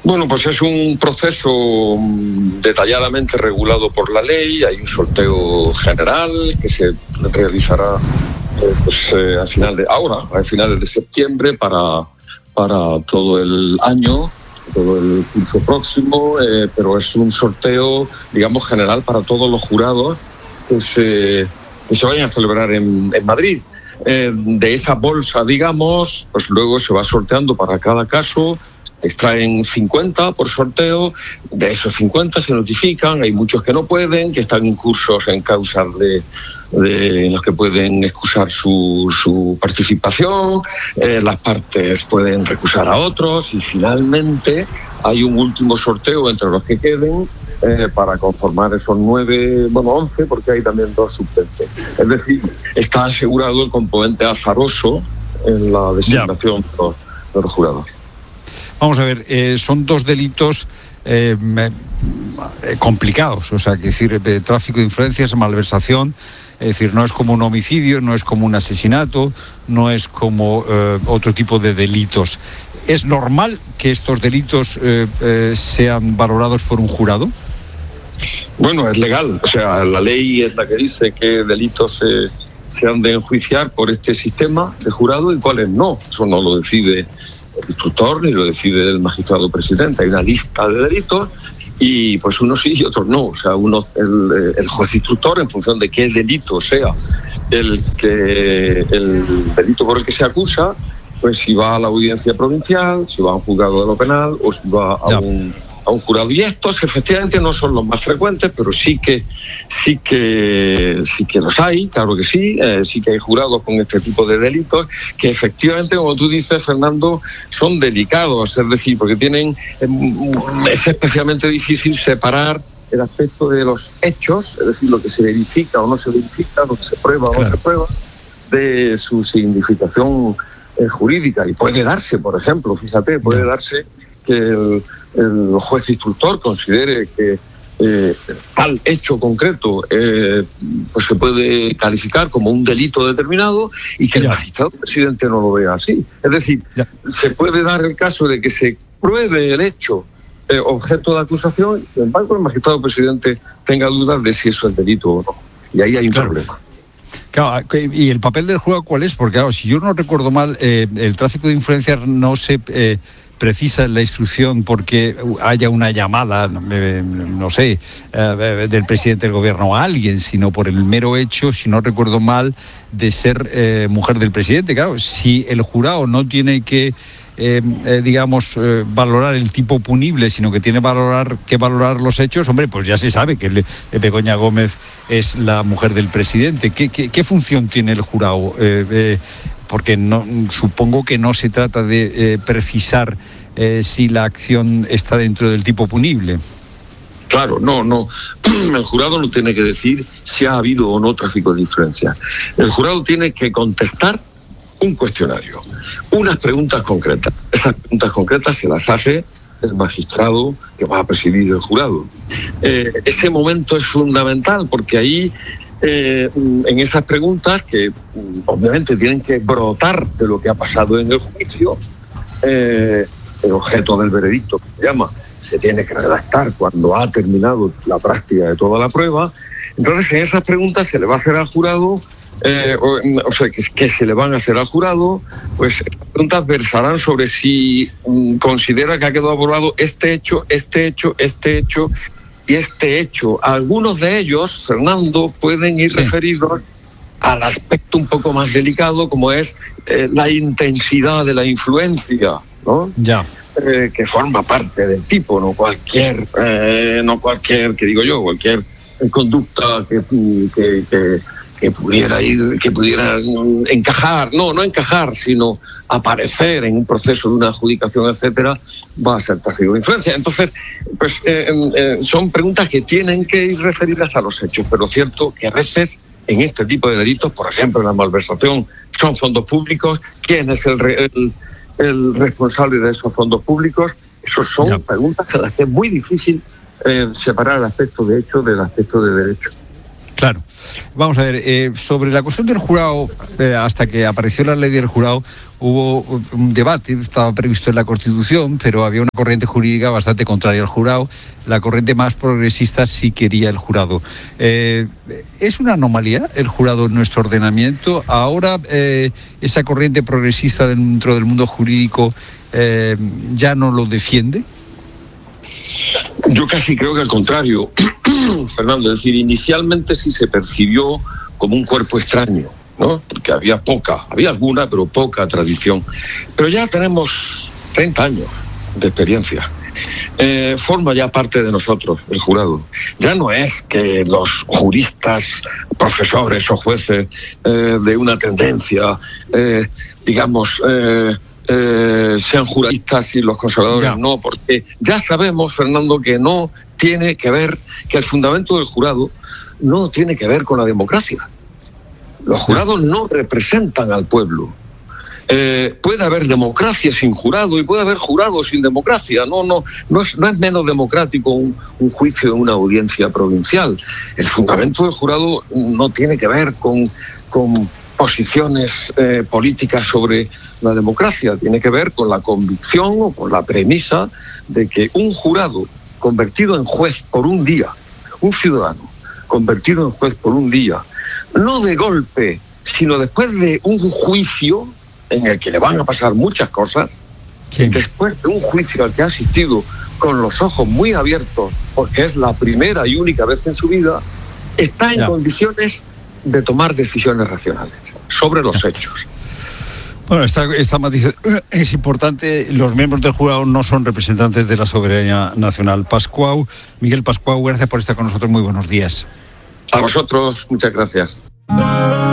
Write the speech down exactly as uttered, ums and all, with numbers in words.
Bueno, pues es un proceso detalladamente regulado por la ley. Hay un sorteo general que se realizará eh, pues, eh, a final de ahora, a finales de septiembre, para, para todo el año, todo el curso próximo, eh, pero es un sorteo, digamos, general para todos los jurados que se, que se vayan a celebrar en, en Madrid. Eh, de esa bolsa, digamos, pues luego se va sorteando para cada caso. Extraen cincuenta por sorteo, de esos cincuenta se notifican, hay muchos que no pueden, que están incursos en causas de, de en los que pueden excusar su, su participación, eh, las partes pueden recusar a otros y finalmente hay un último sorteo entre los que queden eh, para conformar esos nueve, bueno, once, porque hay también dos suplentes. Es decir, está asegurado el componente azaroso en la designación de los, de los jurados. Vamos a ver, eh, son dos delitos eh, eh, complicados, o sea, que decir, eh, tráfico de influencias, malversación, es decir, no es como un homicidio, no es como un asesinato, no es como eh, otro tipo de delitos. ¿Es normal que estos delitos eh, eh, sean valorados por un jurado? Bueno, es legal, o sea, la ley es la que dice qué delitos se, se han de enjuiciar por este sistema de jurado y cuáles no. Eso no lo decide el instructor ni lo decide el magistrado presidente. Hay una lista de delitos y pues unos sí y otros no. O sea, uno, el, el juez instructor, en función de qué delito sea el que el delito por el que se acusa, pues si va a la audiencia provincial, si va a un juzgado de lo penal o si va a un a un jurado. Y estos efectivamente no son los más frecuentes, pero sí que sí que sí que los hay, claro que sí, eh, sí que hay jurados con este tipo de delitos que efectivamente, como tú dices, Fernando, son delicados, es decir, porque tienen eh, es especialmente difícil separar el aspecto de los hechos, es decir, lo que se verifica o no se verifica, lo que se prueba o claro. no se prueba, de su significación eh, jurídica. Y puede darse, por ejemplo, fíjate, puede yeah. darse que el, el juez instructor considere que eh, tal hecho concreto eh, pues se puede calificar como un delito determinado y que ya. el magistrado presidente no lo vea así. Es decir, ya. se puede dar el caso de que se pruebe el hecho eh, objeto de acusación y, sin embargo, el magistrado presidente tenga dudas de si eso es delito o no. Y ahí hay un claro. problema. Claro, ¿y el papel del jurado cuál es? Porque, claro, si yo no recuerdo mal, eh, el tráfico de influencias no se... Eh, precisa la instrucción porque haya una llamada, no sé, del presidente del gobierno a alguien, sino por el mero hecho, si no recuerdo mal, de ser eh, mujer del presidente. Claro, si el jurado no tiene que, eh, eh, digamos, eh, valorar el tipo punible, sino que tiene valorar, que valorar los hechos, hombre, pues ya se sabe que le, Begoña Gómez es la mujer del presidente. ¿Qué, qué, qué función tiene el jurado? Eh, eh, porque no, supongo que no se trata de eh, precisar eh, si la acción está dentro del tipo punible. Claro, no, no. El jurado no tiene que decir si ha habido o no tráfico de influencia. El jurado tiene que contestar un cuestionario, unas preguntas concretas. Esas preguntas concretas se las hace el magistrado que va a presidir el jurado. Eh, ese momento es fundamental porque ahí... Eh, en esas preguntas que obviamente tienen que brotar de lo que ha pasado en el juicio, eh, el objeto del veredicto, que se llama, se tiene que redactar cuando ha terminado la práctica de toda la prueba. Entonces, en esas preguntas se le va a hacer al jurado, eh, o, o sea, que, que se le van a hacer al jurado, pues estas preguntas versarán sobre si um, considera que ha quedado aprobado este hecho, este hecho, este hecho, y este hecho. Algunos de ellos, Fernando, pueden ir sí. referidos al aspecto un poco más delicado, como es eh, la intensidad de la influencia, ¿no? Ya. Eh, que forma parte del tipo, no cualquier, eh, no cualquier, que digo yo, cualquier conducta que, que, que, que pudiera ir, que pudiera encajar, no, no encajar, sino aparecer en un proceso de una adjudicación, etcétera, va a ser tráfico de influencia. Entonces, pues eh, eh, son preguntas que tienen que ir referidas a los hechos, pero cierto que a veces en este tipo de delitos, por ejemplo, en la malversación, son fondos públicos, ¿quién es el, el, el responsable de esos fondos públicos? Esas son ya. preguntas a las que es muy difícil eh, separar el aspecto de hecho del aspecto de derecho. Claro. Vamos a ver, eh, sobre la cuestión del jurado, eh, hasta que apareció la ley del jurado, hubo un debate, estaba previsto en la Constitución, pero había una corriente jurídica bastante contraria al jurado. La corriente más progresista sí quería el jurado. Eh, ¿Es una anomalía el jurado en nuestro ordenamiento? Ahora eh, esa corriente progresista dentro del mundo jurídico eh, ya no lo defiende. Yo casi creo que al contrario, Fernando, es decir, inicialmente sí se percibió como un cuerpo extraño, ¿no? Porque había poca, había alguna, pero poca tradición. Pero ya tenemos treinta años de experiencia. Eh, forma ya parte de nosotros, el jurado. Ya no es que los juristas, profesores o jueces eh, de una tendencia, eh, digamos... Eh, Eh, sean juristas y los conservadores ya. No, porque ya sabemos, Fernando, que no tiene que ver, que el fundamento del jurado no tiene que ver con la democracia. Los jurados no representan al pueblo. Eh, puede haber democracia sin jurado y puede haber jurado sin democracia. No, no, no es, no es menos democrático un, un juicio en una audiencia provincial. El fundamento del jurado no tiene que ver con, con posiciones eh, políticas sobre la democracia, tiene que ver con la convicción o con la premisa de que un jurado convertido en juez por un día, un ciudadano convertido en juez por un día, no de golpe, sino después de un juicio en el que le van a pasar muchas cosas, sí. Después de un juicio al que ha asistido con los ojos muy abiertos, porque es la primera y única vez en su vida, está en ya. condiciones de tomar decisiones racionales sobre los hechos. Bueno, esta, esta matiz es importante. Los miembros del jurado no son representantes de la soberanía nacional. Pascual, Miguel Pascual, gracias por estar con nosotros. Muy buenos días. A vosotros, muchas gracias.